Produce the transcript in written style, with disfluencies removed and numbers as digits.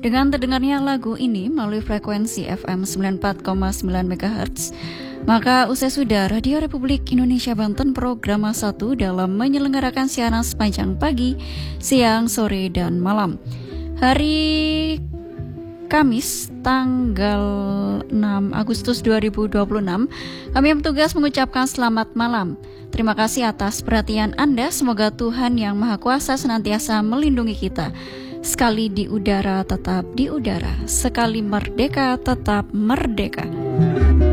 Dengan terdengarnya lagu ini melalui frekuensi FM 94,9 MHz, maka usai sudah Radio Republik Indonesia Banten program 1 dalam menyelenggarakan siaran sepanjang pagi, siang, sore, dan malam. Hari Kamis tanggal 6 Agustus 2026, kami yang bertugas mengucapkan selamat malam. Terima kasih atas perhatian Anda. Semoga Tuhan Yang Maha Kuasa senantiasa melindungi kita. Sekali di udara tetap di udara, sekali merdeka tetap merdeka.